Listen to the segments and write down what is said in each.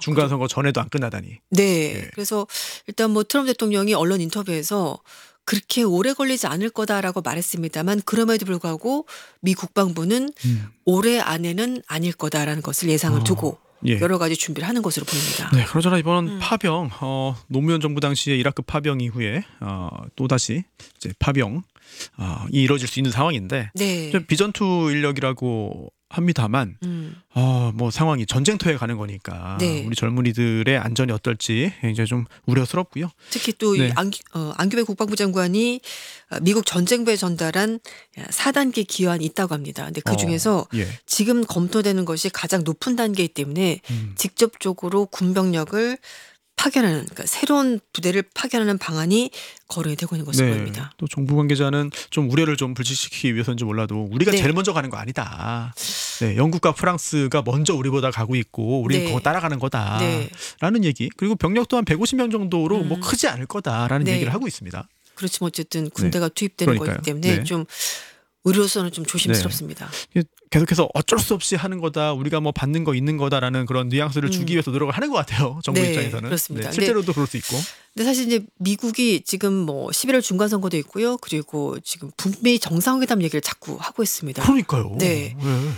중간 선거 전에도 안 끝나다니. 네. 예. 그래서 일단 뭐 트럼프 대통령이 언론 인터뷰에서 그렇게 오래 걸리지 않을 거다라고 말했습니다만 그럼에도 불구하고 미 국방부는 올해 안에는 아닐 거다라는 것을 예상을 두고 예. 여러 가지 준비를 하는 것으로 보입니다. 네, 그러잖아 이번 파병 노무현 정부 당시에 이라크 파병 이후에 또 다시 이제 파병이 이루어질 수 있는 상황인데 네. 좀 비전투 인력이라고 합니다만 뭐 상황이 전쟁터에 가는 거니까 네. 우리 젊은이들의 안전이 어떨지 이제 좀 우려스럽고요. 특히 또 네. 안규백 국방부 장관이 미국 전쟁부에 전달한 4단계 기여안이 있다고 합니다. 근데 그 중에서 예. 지금 검토되는 것이 가장 높은 단계이기 때문에 직접적으로 군병력을 파견하는, 그러니까 새로운 부대를 파견하는 방안이 거론이 되고 있는 것으로 보입니다. 또 정부 관계자는 좀 우려를 좀 불식시키기 위해서인지 몰라도 우리가 네. 제일 먼저 가는 거 아니다. 네, 영국과 프랑스가 먼저 우리보다 가고 있고 우리는 네. 그거 따라가는 거다라는 네. 얘기. 그리고 병력 또한 150명 정도로 뭐 크지 않을 거다라는 네. 얘기를 하고 있습니다. 그렇지만 어쨌든 군대가 투입되는 그러니까요. 거기 때문에 네. 좀 의료선은 좀 조심스럽습니다. 계속해서 어쩔 수 없이 하는 거다. 우리가 뭐 받는 거 있는 거다라는 그런 뉘앙스를 주기 위해서 노력을 하는 것 같아요. 정부 네, 입장에서는. 그렇습니다. 네, 실제로도 그럴 수 있고. 근데 사실 이제 미국이 지금 뭐 11월 중간 선거도 있고요. 그리고 지금 북미 정상회담 얘기를 자꾸 하고 있습니다. 그러니까요. 네.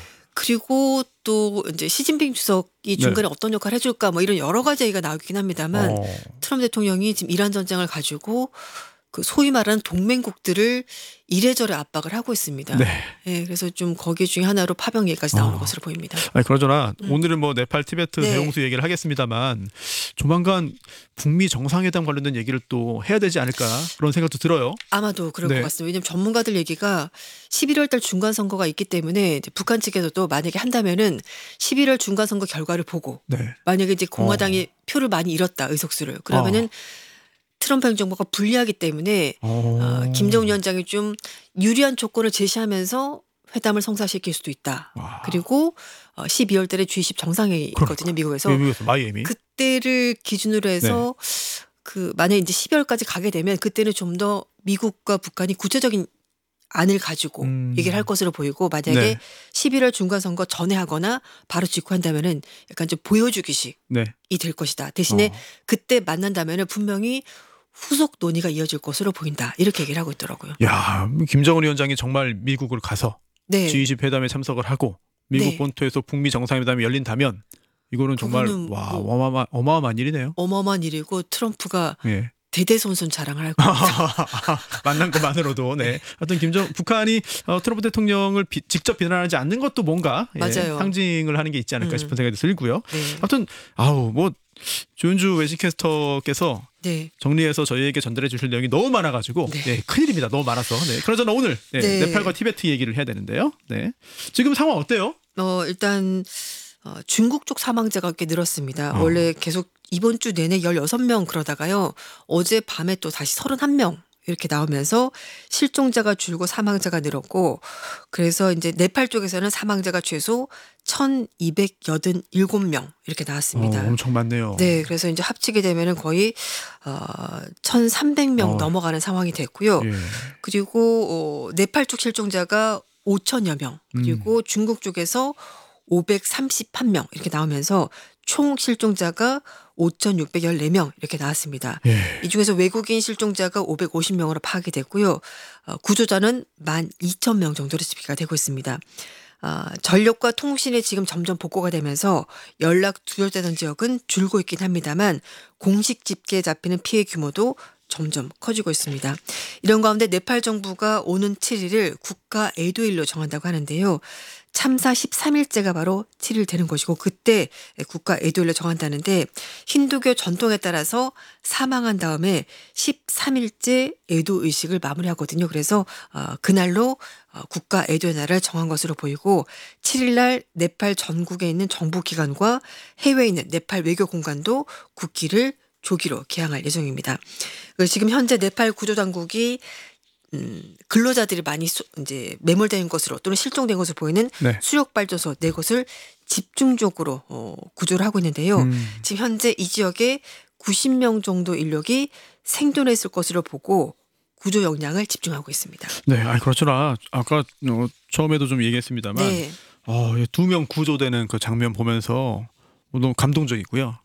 그리고 또 이제 시진핑 주석이 중간에 어떤 역할을 해줄까 뭐 이런 여러 가지 얘기가 나오긴 합니다만 트럼프 대통령이 지금 이란 전쟁을 가지고 그 소위 말하는 동맹국들을 이래저래 압박을 하고 있습니다. 네. 네, 그래서 좀 거기 중에 하나로 파병 얘기까지 나오는 것으로 보입니다. 아니, 그러잖아. 오늘은 뭐 네팔, 티베트 네. 대홍수 얘기를 하겠습니다만 조만간 북미 정상회담 관련된 얘기를 또 해야 되지 않을까 그런 생각도 들어요. 아마도 그럴 네. 것 같습니다. 왜냐하면 전문가들 얘기가 11월 달 중간 선거가 있기 때문에 이제 북한 측에서도 만약에 한다면은 11월 중간 선거 결과를 보고 네. 만약에 이제 공화당이 표를 많이 잃었다, 의석수를. 그러면은 트럼프 행정부가 불리하기 때문에 김정은 위원장이 좀 유리한 조건을 제시하면서 회담을 성사시킬 수도 있다. 와. 그리고 12월 달에 G20 정상회의 있거든요, 미국에서. 미국에서 마이애미. 그때를 기준으로 해서 그 만약에 이제 12월까지 가게 되면 그때는 좀 더 미국과 북한이 구체적인 안을 가지고 얘기를 할 것으로 보이고, 만약에 네. 11월 중간 선거 전에 하거나 바로 직후 한다면은 약간 좀 보여주기식이 네. 될 것이다. 대신에 그때 만난다면은 분명히 후속 논의가 이어질 것으로 보인다. 이렇게 얘기를 하고 있더라고요. 야, 김정은 위원장이 정말 미국을 가서 네. G20 회담에 참석을 하고 미국 네. 본토에서 북미 정상회담이 열린다면 이거는 정말 그거는 와 뭐 어마어마한 일이네요. 어마어마한 일이고 트럼프가 예. 대대손손 자랑을 할 겁니다. 만난 것만으로도 하여튼 북한이 트럼프 대통령을 직접 비난하지 않는 것도 뭔가 맞아요. 상징을 하는 게 있지 않을까 싶은 생각이 들고요. 네. 하여튼 뭐 조윤주 외신캐스터께서 네. 정리해서 저희에게 전달해 주실 내용이 너무 많아가지고 큰일입니다. 너무 많아서. 그러잖아 오늘 네팔과 티베트 얘기를 해야 되는데요. 네. 지금 상황 어때요? 일단 중국 쪽 사망자가 꽤 늘었습니다. 원래 계속 이번 주 내내 16명 그러다가요. 어제 밤에 또 다시 31명 이렇게 나오면서 실종자가 줄고 사망자가 늘었고, 그래서 이제 네팔 쪽에서는 사망자가 최소 1,287명 이렇게 나왔습니다. 엄청 많네요. 네, 그래서 이제 합치게 되면은 거의 1,300명 넘어가는 상황이 됐고요. 예. 그리고 네팔 쪽 실종자가 5천여 명, 그리고 중국 쪽에서 531명 이렇게 나오면서 총 실종자가 5,614명 이렇게 나왔습니다. 예. 이 중에서 외국인 실종자가 550명으로 파악이 됐고요. 구조자는 12,000명 정도로 집계가 되고 있습니다. 전력과 통신에 지금 점점 복구가 되면서 연락 두절되던 지역은 줄고 있긴 합니다만 공식 집계에 잡히는 피해 규모도 점점 커지고 있습니다. 이런 가운데 네팔 정부가 오는 7일을 국가 애도일로 정한다고 하는데요. 참사 13일째가 바로 7일 되는 것이고, 그때 국가 애도일로 정한다는데 힌두교 전통에 따라서 사망한 다음에 13일째 애도 의식을 마무리하거든요. 그래서 그날로 국가 애도의 날을 정한 것으로 보이고, 7일날 네팔 전국에 있는 정부기관과 해외에 있는 네팔 외교공간도 국기를 조기로 개항할 예정입니다. 지금 현재 네팔 구조당국이 근로자들이 많이 이제 매몰된 것으로 또는 실종된 것으로 보이는 수력발전소 4곳을 집중적으로 구조를 하고 있는데요. 지금 현재 이 지역에 90명 정도 인력이 생존해 있을 것으로 보고 구조 역량을 집중하고 있습니다. 네, 그렇구나. 아까 처음에도 좀 얘기했습니다만 2명 구조되는 그 장면 보면서 너무 감동적이고요.